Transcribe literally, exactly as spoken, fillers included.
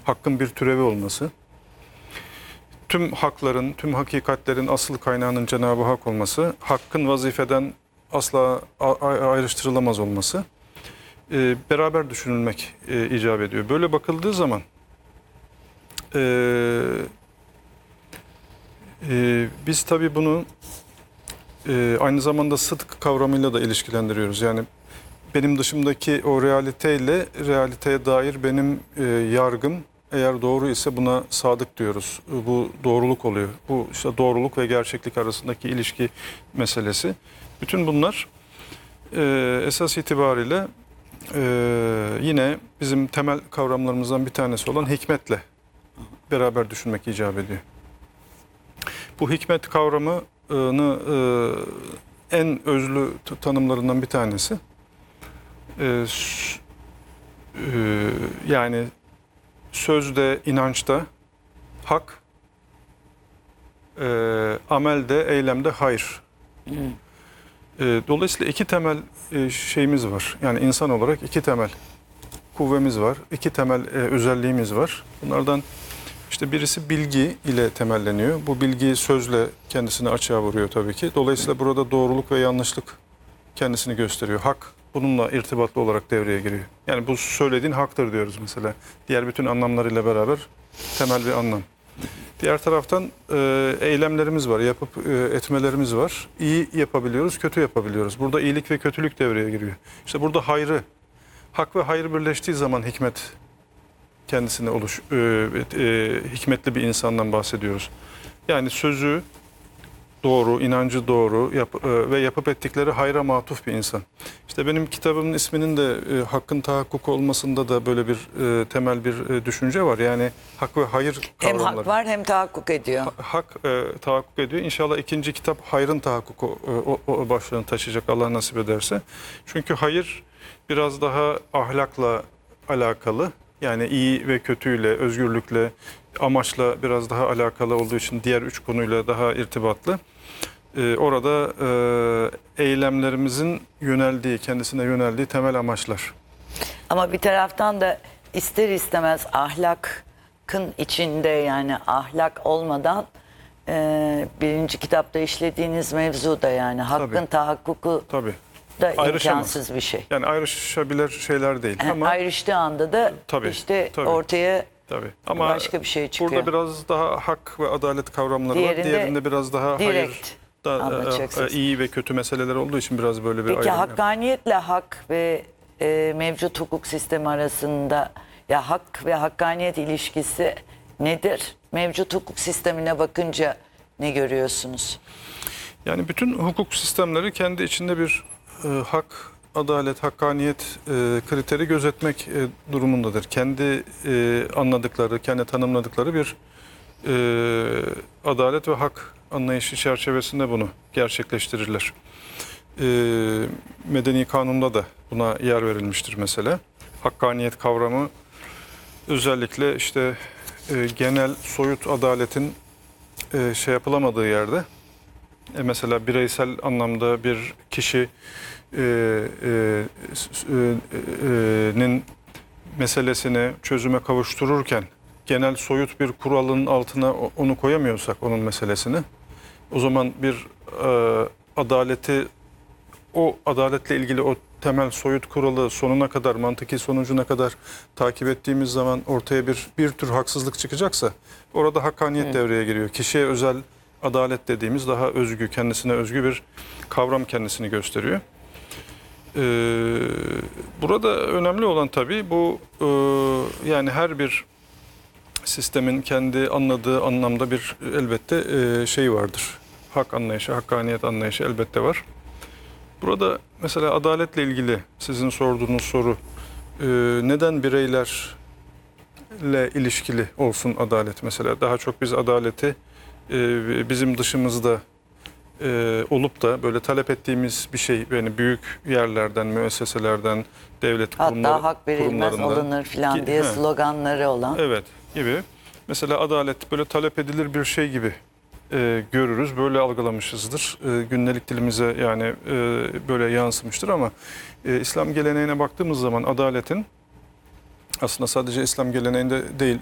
hakkın bir türevi olması, tüm hakların, tüm hakikatlerin asıl kaynağının Cenab-ı Hak olması, hakkın vazifeden asla ayrıştırılamaz olması, e, beraber düşünülmek e, icap ediyor. Böyle bakıldığı zaman e, e, biz tabii bunu e, aynı zamanda sıdk kavramıyla da ilişkilendiriyoruz. Yani benim dışımdaki o realiteyle realiteye dair benim e, yargım eğer doğru ise buna sadık diyoruz. Bu doğruluk oluyor. Bu işte doğruluk ve gerçeklik arasındaki ilişki meselesi. Bütün bunlar e, esas itibariyle e, yine bizim temel kavramlarımızdan bir tanesi olan hikmetle beraber düşünmek icap ediyor. Bu hikmet kavramını e, en özlü tanımlarından bir tanesi. Ee, e, yani sözde, inançta hak, e, amelde, eylemde hayır. Hmm. E, dolayısıyla iki temel e, şeyimiz var. Yani insan olarak iki temel kuvvemiz var, iki temel e, özelliğimiz var. Bunlardan işte birisi bilgi ile temelleniyor. Bu bilgi sözle kendisini açığa vuruyor tabii ki. Dolayısıyla burada doğruluk ve yanlışlık kendisini gösteriyor. Hak bununla irtibatlı olarak devreye giriyor. Yani bu söylediğin haktır diyoruz mesela. Diğer bütün anlamlarıyla beraber temel bir anlam. Diğer taraftan e, eylemlerimiz var, yapıp e, etmelerimiz var. İyi yapabiliyoruz, kötü yapabiliyoruz. Burada iyilik ve kötülük devreye giriyor. İşte burada hayrı, hak ve hayır birleştiği zaman hikmet kendisine oluş, e, e, hikmetli bir insandan bahsediyoruz. Yani sözü doğru, inancı doğru yap, e, ve yapıp ettikleri hayra matuf bir insan. İşte benim kitabımın isminin de e, hakkın tahakkuk olmasında da böyle bir e, temel bir e, düşünce var. Yani hak ve hayır kavramları. Hem hak var hem tahakkuk ediyor. Ha, hak e, tahakkuk ediyor. İnşallah ikinci kitap hayrın tahakkuku e, o, o başlığını taşıyacak Allah nasip ederse. Çünkü hayır biraz daha ahlakla alakalı. Yani iyi ve kötüyle, özgürlükle, amaçla biraz daha alakalı olduğu için diğer üç konuyla daha irtibatlı. Ee, orada e, eylemlerimizin yöneldiği, kendisine yöneldiği temel amaçlar. Ama bir taraftan da ister istemez ahlakın içinde, yani ahlak olmadan e, birinci kitapta işlediğiniz mevzu da yani hakkın Tabii. tahakkuku Tabii. da Ayrışamaz. imkansız bir şey. Yani ayrışabilir şeyler değil. Yani ama ayrıştığı anda da tabii, işte tabii, ortaya tabii. Ama başka bir şey çıkıyor. Burada biraz daha hak ve adalet kavramları Diğerinde, var. Diğerinde biraz daha hayır, da, e, iyi ve kötü meseleler olduğu için biraz böyle bir Peki ayrım. hakkaniyetle hak ve e, mevcut hukuk sistemi arasında ya hak ve hakkaniyet ilişkisi nedir? Mevcut hukuk sistemine bakınca ne görüyorsunuz? Yani bütün hukuk sistemleri kendi içinde bir e, hak, adalet, hakkaniyet e, kriteri gözetmek e, durumundadır. Kendi e, anladıkları, kendi tanımladıkları bir e, adalet ve hak anlayışı çerçevesinde bunu gerçekleştirirler. E, Medeni kanunda da buna yer verilmiştir mesela. Hakkaniyet kavramı özellikle işte e, genel soyut adaletin e, şey yapılamadığı yerde, e, mesela bireysel anlamda bir kişi e, e, e, nin meselesini çözüme kavuştururken genel soyut bir kuralın altına onu koyamıyorsak onun meselesini, o zaman bir e, adaleti, o adaletle ilgili o temel soyut kuralı sonuna kadar, mantıki sonucuna kadar takip ettiğimiz zaman ortaya bir bir tür haksızlık çıkacaksa orada hakkaniyet Hı. devreye giriyor. Kişiye özel adalet dediğimiz daha özgü, kendisine özgü bir kavram kendisini gösteriyor. Ee, burada önemli olan tabii bu e, yani her bir sistemin kendi anladığı anlamda bir elbette e, şey vardır. Hak anlayışı, hakkaniyet anlayışı elbette var. Burada mesela adaletle ilgili sizin sorduğunuz soru, e, neden bireylerle ilişkili olsun adalet mesela? Daha çok biz adaleti e, bizim dışımızda e, olup da böyle talep ettiğimiz bir şey, yani büyük yerlerden, müesseselerden, devlet kurumları, hatta hak verilmez alınır falan diye he. sloganları olan. Evet gibi. Mesela adalet böyle talep edilir bir şey gibi e, görürüz. Böyle algılamışızdır. E, gündelik dilimize yani e, böyle yansımıştır ama e, İslam geleneğine baktığımız zaman adaletin aslında sadece İslam geleneğinde değil,